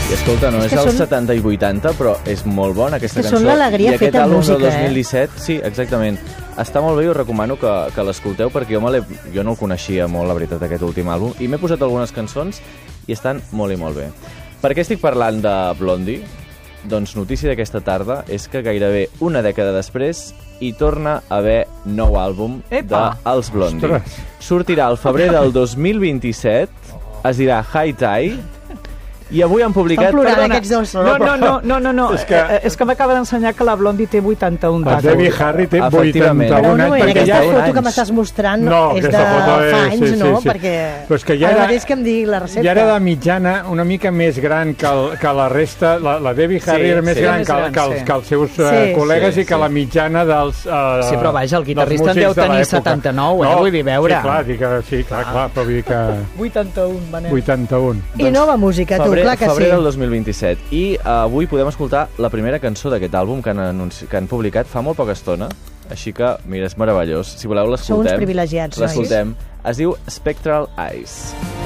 I escolta, no és dels 70 i 80, però és molt bona aquesta cançó. Són l'alegria feta en música, I aquest àlbum del 2017, sí, exactament. Està molt bé i us recomano que l'escolteu perquè jo no el coneixia molt, la veritat, aquest últim àlbum, i m'he posat algunes cançons i estan molt i molt bé. Per què estic parlant de Blondie? Doncs notícia d'aquesta tarda és que gairebé una dècada després hi torna a haver nou àlbum dels Blondie. Sortirà al febrer del 2027, es dirà High Tide, i avui han publicat... Estan plorant aquests dos. No. És que m'acaba d'ensenyar que la Blondie té 81 anys. El Debbie Harry té 81 anys. Però no, aquesta foto que m'estàs mostrant és de fa anys, no? Perquè el mateix que em digui la recepta. Ja era de mitjana, una mica més gran que la resta. La Debbie Harry era més gran que els seus col·legues i que la mitjana dels Sí, però vaja, el guitarrista en deu tenir 79, vull dir, veure. Sí, clar, però vull dir que... 81, va 81. I nova música, tu. Febrer del 2027. I avui podem escoltar la primera cançó d'aquest àlbum que han publicat fa molt poca estona. Així que, mira, és meravellós. Si voleu, l'escoltem. Sou uns privilegiats, nois. L'escoltem. Es diu Spectral Eyes.